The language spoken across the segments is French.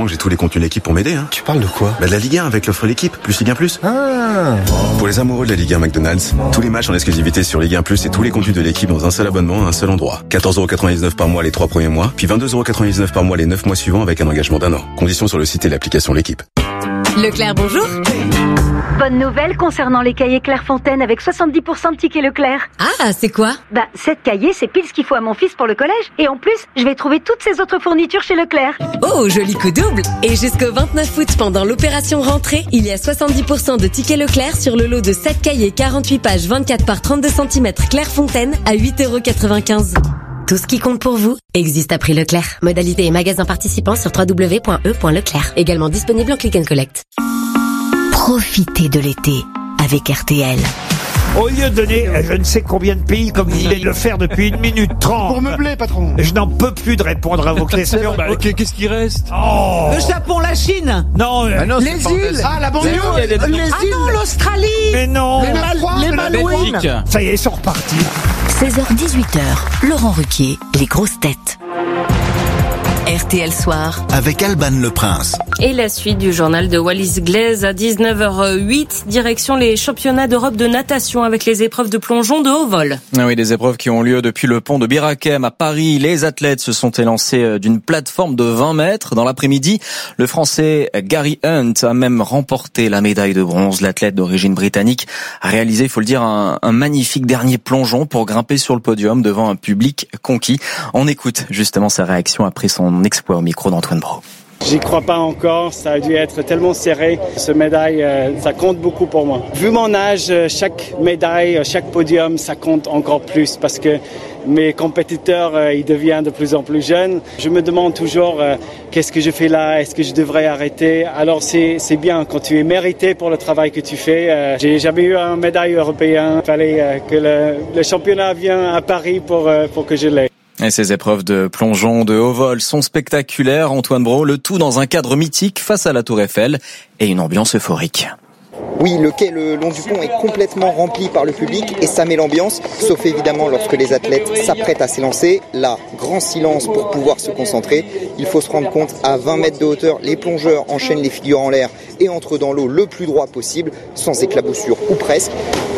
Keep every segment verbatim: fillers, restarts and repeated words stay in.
heureusement que j'ai tous les contenus de l'équipe pour m'aider. Hein. Tu parles de quoi? Bah de la Ligue un avec l'offre l'équipe, plus Ligue un plus. Ah. Pour les amoureux de la Ligue un McDonald's, tous les matchs en exclusivité sur Ligue un plus et tous les contenus de l'équipe dans un seul abonnement à un seul endroit. quatorze euros quatre-vingt-dix-neuf par mois les trois premiers mois, puis vingt-deux euros quatre-vingt-dix-neuf par mois les neuf mois suivants avec un engagement d'un an. Conditions sur le site et l'application L'équipe. Leclerc, bonjour. Bonne nouvelle concernant les cahiers Clairefontaine avec soixante-dix pour cent de tickets Leclerc. Ah, c'est quoi? Bah, sept cahiers, c'est pile ce qu'il faut à mon fils pour le collège. Et en plus, je vais trouver toutes ces autres fournitures chez Leclerc. Oh, joli coup double. Et jusqu'au vingt-neuf août, pendant l'opération rentrée, il y a soixante-dix pour cent de tickets Leclerc sur le lot de sept cahiers quarante-huit pages vingt-quatre par trente-deux centimètres Clairefontaine à huit euros quatre-vingt-quinze. Tout ce qui compte pour vous existe à prix Leclerc. Modalité et magasin participants sur w w w point e point leclerc. Également disponible en click and collect. Profitez de l'été avec R T L. Au lieu de donner je ne sais combien de pays comme vous venez de le faire depuis une minute trente. Pour meubler, patron. Je n'en peux plus de répondre à vos questions. Bah, ok, qu'est-ce qui reste? Oh. Le Japon, la Chine. Non, euh, Ah non, Les c'est pas îles. Ah, la banlieue. Les îles. Ah non, l'Australie. mais non. Les, Mal- les Malouines. Belgique. Ça y est, ils sont repartis. seize heures dix-huit heures, Laurent Ruquier, les grosses têtes. R T L Soir. Avec Alban Le Prince. Et la suite du journal de Wallis Glaise à dix-neuf heures huit, direction les championnats d'Europe de natation avec les épreuves de plongeon de haut vol. Ah oui, des épreuves qui ont lieu depuis le pont de Bir Hakeim à Paris. Les athlètes se sont élancés d'une plateforme de vingt mètres. Dans l'après-midi, le Français Gary Hunt a même remporté la médaille de bronze. L'athlète d'origine britannique a réalisé, il faut le dire, un, un magnifique dernier plongeon pour grimper sur le podium devant un public conquis. On écoute justement sa réaction après son exploit au micro d'Antoine Brault. J'y crois pas encore, ça a dû être tellement serré. Ce médaille, euh, ça compte beaucoup pour moi. Vu mon âge, chaque médaille, chaque podium, ça compte encore plus parce que mes compétiteurs, euh, ils deviennent de plus en plus jeunes. Je me demande toujours euh, qu'est-ce que je fais là, est-ce que je devrais arrêter? Alors c'est, c'est bien quand tu es mérité pour le travail que tu fais. Euh, j'ai jamais eu un médaille européen. Il fallait euh, que le, le championnat vienne à Paris pour, euh, pour que je l'aie. Et ces épreuves de plongeon de haut vol sont spectaculaires, Antoine Brault, le tout dans un cadre mythique face à la Tour Eiffel et une ambiance euphorique. Oui, le quai le long du pont est complètement rempli par le public et ça met l'ambiance, sauf évidemment lorsque les athlètes s'apprêtent à s'élancer. Là, grand silence pour pouvoir se concentrer. Il faut se rendre compte, à vingt mètres de hauteur, les plongeurs enchaînent les figures en l'air et entrent dans l'eau le plus droit possible, sans éclaboussure ou presque.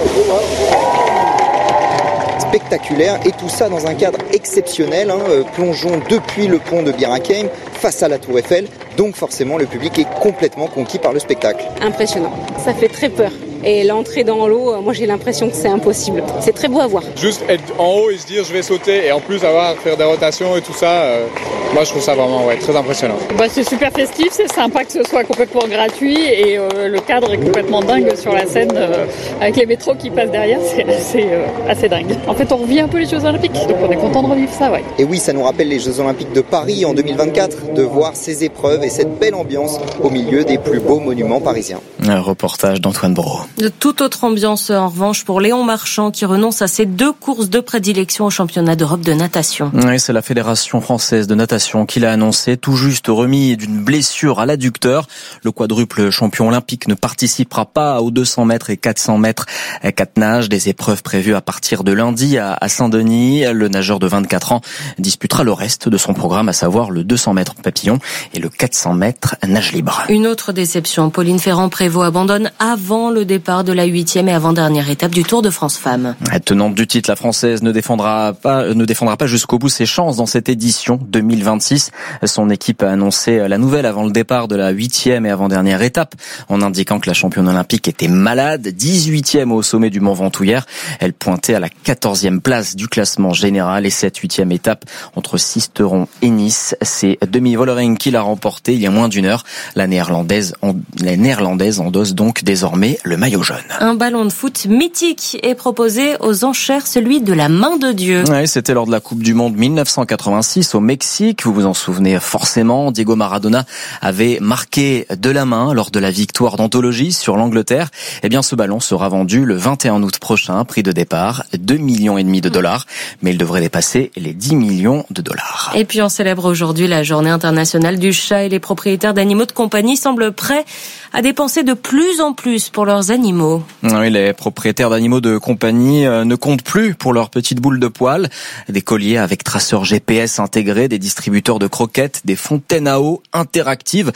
Spectaculaire et tout ça dans un cadre exceptionnel, hein, euh, plongeons depuis le pont de Bir Hakeim face à la Tour Eiffel, donc forcément le public est complètement conquis par le spectacle. Impressionnant, ça fait très peur. Et l'entrée dans l'eau, moi j'ai l'impression que c'est impossible. C'est très beau à voir. Juste être en haut et se dire je vais sauter et en plus avoir faire des rotations et tout ça, euh, moi je trouve ça vraiment ouais, très impressionnant. Bah, c'est super festif, c'est sympa que ce soit complètement gratuit et euh, le cadre est complètement dingue sur la scène euh, avec les métros qui passent derrière, c'est assez, euh, assez dingue. En fait on revit un peu les Jeux Olympiques, donc on est content de revivre ça. Ouais. Et oui, ça nous rappelle les Jeux Olympiques de Paris en deux mille vingt-quatre, de voir ces épreuves et cette belle ambiance au milieu des plus beaux monuments parisiens. Un reportage d'Antoine Brault. De toute autre ambiance, en revanche, pour Léon Marchand, qui renonce à ses deux courses de prédilection au championnat d'Europe de natation. Oui, c'est la Fédération française de natation qui l'a annoncé, tout juste remis d'une blessure à l'adducteur. Le quadruple champion olympique ne participera pas aux deux cents mètres et quatre cents mètres quatre nages, des épreuves prévues à partir de lundi à Saint-Denis. Le nageur de vingt-quatre ans disputera le reste de son programme, à savoir le deux cents mètres papillon et le quatre cents mètres nage libre. Une autre déception, Pauline Ferrand-Prévot abandonne avant le départ de la huitième et avant-dernière étape du Tour de France Femmes. La tenante du titre, la Française, ne défendra pas, ne défendra pas jusqu'au bout ses chances dans cette édition deux mille vingt-six. Son équipe a annoncé la nouvelle avant le départ de la huitième et avant-dernière étape, en indiquant que la championne olympique était malade, dix-huitième au sommet du Mont Ventoux hier. Elle pointait à la quatorzième place du classement général et cette huitième étape entre Sisteron et Nice. C'est Demi Vollering qui l'a remporté il y a moins d'une heure. La néerlandaise, la néerlandaise endosse donc désormais le maillot jaune. Un ballon de foot mythique est proposé aux enchères, celui de la main de Dieu. Oui, c'était lors de la Coupe du Monde mille neuf cent quatre-vingt-six au Mexique. Vous vous en souvenez forcément. Diego Maradona avait marqué de la main lors de la victoire d'anthologie sur l'Angleterre. Eh bien, ce ballon sera vendu le vingt et un août prochain. Prix de départ, deux millions et demi de dollars. Mais il devrait dépasser les dix millions de dollars. Et puis, on célèbre aujourd'hui la journée internationale du chat et les propriétaires d'animaux de compagnie semblent prêts à dépenser de plus en plus pour leurs animaux. Oui, les propriétaires d'animaux de compagnie ne comptent plus pour leurs petites boules de poils. Des colliers avec traceur G P S intégrés, des distributeurs de croquettes, des fontaines à eau interactives